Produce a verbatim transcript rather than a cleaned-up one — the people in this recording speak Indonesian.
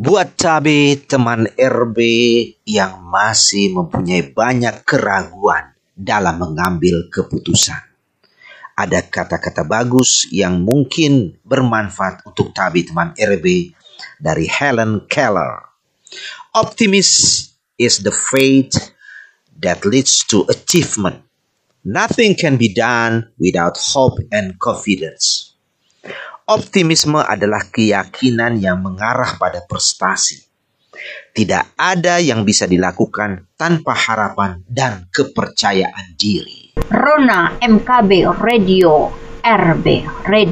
Buat tabe teman R B yang masih mempunyai banyak keraguan dalam mengambil keputusan, ada kata-kata bagus yang mungkin bermanfaat untuk tabe teman R B dari Helen Keller. Optimism is the faith that leads to achievement. Nothing can be done without hope and confidence. Optimisme adalah keyakinan yang mengarah pada prestasi. Tidak ada yang bisa dilakukan tanpa harapan dan kepercayaan diri. Rona M K B Radio, R B Radio.